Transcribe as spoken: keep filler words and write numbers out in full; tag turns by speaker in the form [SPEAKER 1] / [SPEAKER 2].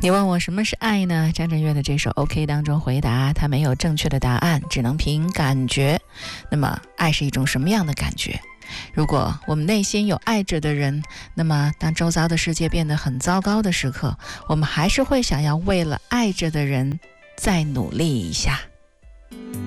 [SPEAKER 1] 你问我什么是爱呢？张震岳的这首 OK 当中回答，他没有正确的答案，只能凭感觉。那么爱是一种什么样的感觉？如果我们内心有爱着的人，那么当周遭的世界变得很糟糕的时刻，我们还是会想要为了爱着的人再努力一下。